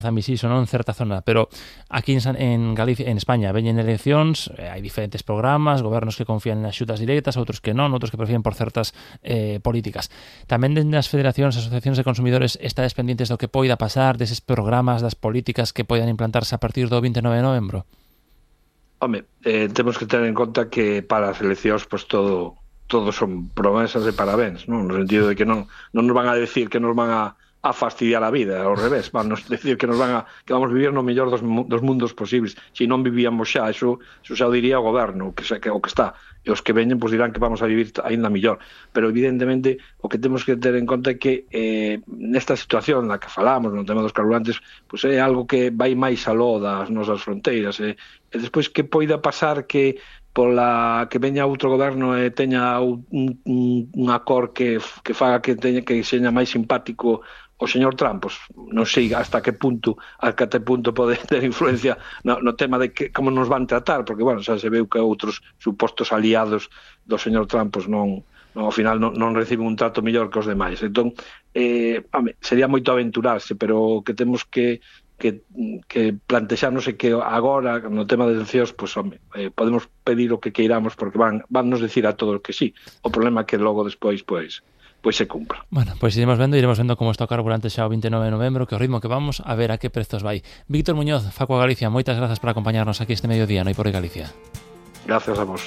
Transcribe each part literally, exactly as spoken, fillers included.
ambicioso, non? En certa zona, pero aquí en, San, en Galicia, en España, veñen eleccións, eh, hai diferentes programas, gobernos que confían en axudas directas, outros que non, outros que prefieren por certas eh, políticas. Tamén dende as federacións, asociacións de consumidores, estades pendientes do que poida pasar, deses programas, das políticas que poidan implantarse a partir do vinte e nove de novembro? Home, eh, temos que ter en conta que para as eleccións, pues todo, todo son promesas de parabéns, non? No sentido de que non, non nos van a decir que nos van a a fastidiar a vida, ao revés, van nos decir que nos van a que vamos vivir no mellor dos, dos mundos posibles. Se non vivíamos xa, eso, eso xa o diría o goberno, o que, que, o que está, e os que veñen pues, dirán que vamos a vivir aínda mellor. Pero evidentemente o que temos que ter en conta é que eh, nesta situación na que falamos, no tema dos carburantes, pues, é algo que vai máis aló das nosas fronteiras, eh, e despois que poida pasar que pola que veña outro goberno e teña un, un, un acor que, que faga que teña que seña máis simpático o señor Trump, pues, non sei hasta que punto, hasta que punto pode ter influencia no, no tema de que, como nos van tratar, porque, bueno, xa se veu que outros supostos aliados do señor Trump, pues, non, non, ao final non, non reciben un trato mellor que os demais. Entón, eh, home, sería moito aventurarse, pero que temos que que, que plantexarnos é que agora, no tema de eleccións, pues, home, eh, podemos pedir o que queiramos, porque van, van nos decir a todos que sí. O problema é que logo despois, pois, pois se cumpra. Bueno, pois iremos vendo, iremos vendo como está o carburante xa o vinte e nove de novembro, que o ritmo que vamos, a ver a que prezos vai. Víctor Muñoz, Facua Galicia, moitas grazas por acompañarnos aquí este mediodía no Hai por Aí Galicia. Gracias a vos.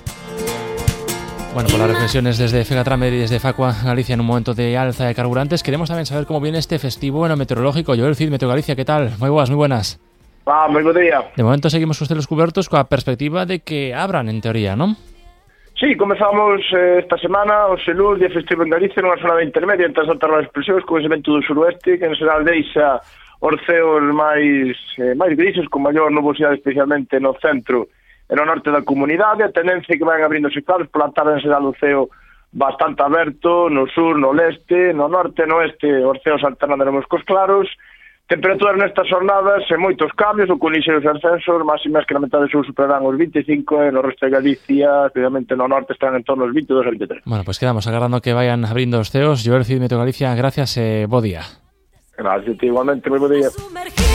Bueno, por las reflexiones desde Fegatrame y desde Facua Galicia en un momento de alza de carburantes, queremos tamén saber como viene este festivo en o meteorológico. Joel Cid, Meteo Galicia, ¿qué tal? Moi boas, moi buenas. Ah, moi bo día. De momento seguimos os celos cubertos coa perspectiva de que abran, en teoría, non? Sí, comezamos eh, esta semana o Selur, día festivo en Galicia, nunha zona intermedia entre as altas e as expresións, con ese vento do suroeste, que en xeral deixa os ceos máis, eh, máis grises, con maior nubosidade, especialmente no centro e no norte da comunidade. A tendencia que van abrindo os claros, pola tarde en xeral o ceo bastante aberto, no sur, no leste, no norte, no oeste, os ceos alternaremos cos claros. Temperaturas nestas jornadas e moitos cambios, o con lixeiros ascensos, máximas que na metade sur superarán os vinte e cinco, e no resto de Galicia, especialmente no norte, están en torno aos vinte e dos a vinte e tres. Bueno, pues quedamos agardando que vayan abrindo os ceos. Joel Cid, Meteo Galicia, gracias e bo día. Gracias, igualmente, moi bo día.